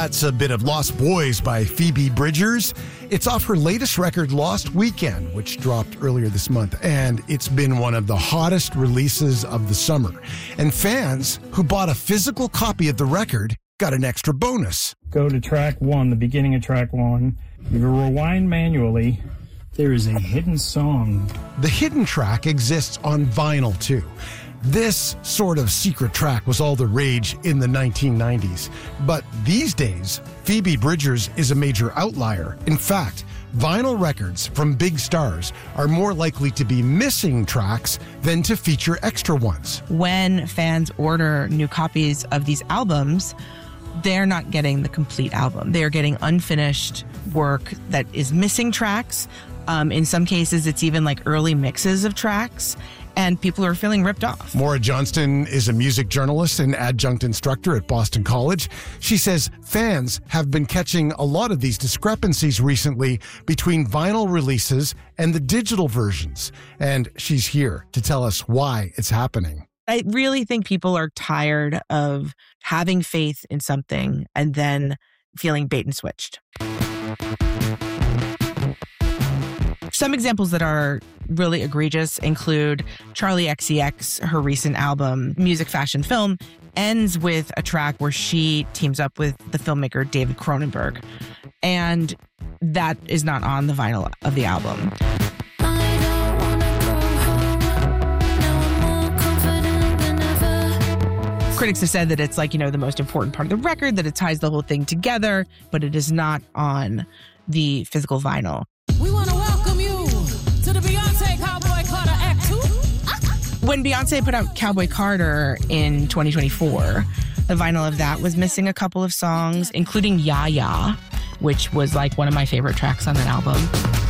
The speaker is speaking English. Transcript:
That's a bit of Lost Boys by Phoebe Bridgers. It's off her latest record, Lost Weekend, which dropped earlier this month, and it's been one of the hottest releases of the summer. And fans who bought a physical copy of the record got an extra bonus. Go to track 1, the beginning of track 1. You rewind manually. There is a hidden song. The hidden track exists on vinyl, too. This sort of secret track was all the rage in the 1990s. But these days, Phoebe Bridgers is a major outlier. In fact, vinyl records from big stars are more likely to be missing tracks than to feature extra ones. When fans order new copies of these albums, they're not getting the complete album. They're getting unfinished work that is missing tracks. In some cases, it's even like early mixes of tracks. And people are feeling ripped off. Maura Johnston is a music journalist and adjunct instructor at Boston College. She says fans have been catching a lot of these discrepancies recently between vinyl releases and the digital versions. And she's here to tell us why it's happening. I really think people are tired of having faith in something and then feeling bait and switched. Some examples that are really egregious include Charli XCX. Her recent album, Music, Fashion, Film, ends with a track where she teams up with the filmmaker David Cronenberg. And that is not on the vinyl of the album. Critics have said that it's like, the most important part of the record, that it ties the whole thing together, but it is not on the physical vinyl. We want to welcome you to the Beyonce Cowboy Carter Act 2. When Beyonce put out Cowboy Carter in 2024, the vinyl of that was missing a couple of songs, including Ya Ya, which was like one of my favorite tracks on that album.